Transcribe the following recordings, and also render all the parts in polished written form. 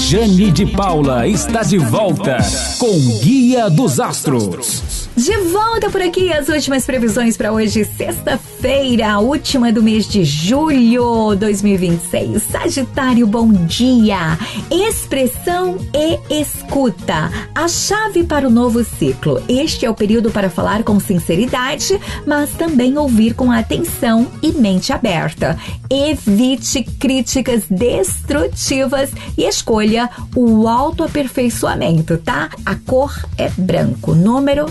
Rejane de Paula está de volta com Guia dos Astros. De volta por aqui, as últimas previsões para hoje, sexta-feira, a última do mês de julho 2026. Sagitário, bom dia! Expressão e escuta, a chave para o novo ciclo. Este é o período para falar com sinceridade, mas também ouvir com atenção e mente aberta. Evite críticas destrutivas e escolha o autoaperfeiçoamento, tá? A cor é branco, número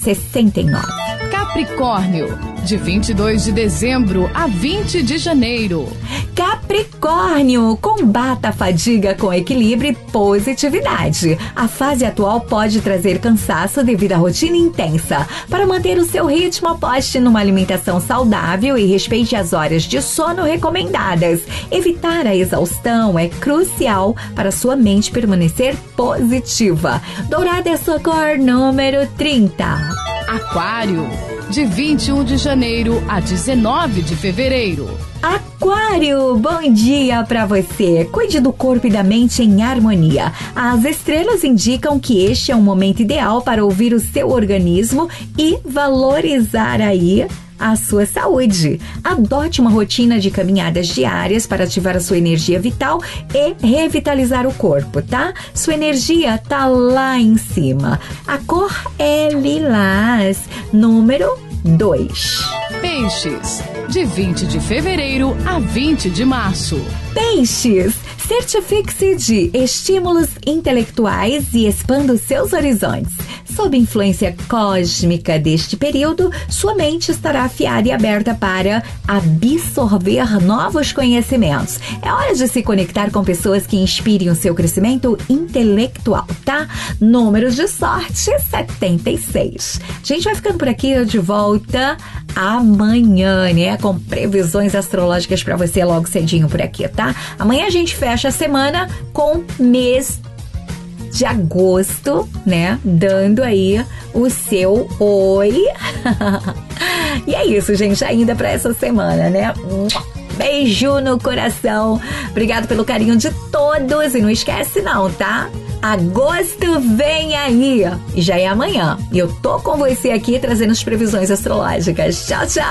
69. Capricórnio, de 22 de dezembro a 20 de janeiro. Capricórnio, combata a fadiga com equilíbrio e positividade. A fase atual pode trazer cansaço devido à rotina intensa. Para manter o seu ritmo, aposte numa alimentação saudável e respeite as horas de sono recomendadas. Evitar a exaustão é crucial para sua mente permanecer positiva. Dourada é sua cor, número 30. Aquário, de 21 de janeiro a 19 de fevereiro. Aquário, bom dia para você. Cuide do corpo e da mente em harmonia. As estrelas indicam que este é um momento ideal para ouvir o seu organismo e valorizar aí a sua saúde. Adote uma rotina de caminhadas diárias para ativar a sua energia vital e revitalizar o corpo, tá? Sua energia tá lá em cima. A cor é lilás, número 2. Peixes, de 20 de fevereiro a 20 de março. Peixes, certifique-se de estímulos intelectuais e expanda os seus horizontes. Sob influência cósmica deste período, sua mente estará afiada e aberta para absorver novos conhecimentos. É hora de se conectar com pessoas que inspirem o seu crescimento intelectual, tá? Números de sorte, 76. A gente vai ficando por aqui, de volta amanhã, né? Com previsões astrológicas para você logo cedinho por aqui, tá? Amanhã a gente fecha a semana com mês de agosto, né? Dando aí o seu oi. E é isso, gente, ainda para essa semana, né? Beijo no coração. Obrigado pelo carinho de todos. E não esquece não, tá? Agosto vem aí. E já é amanhã. E eu tô com você aqui trazendo as previsões astrológicas. Tchau, tchau.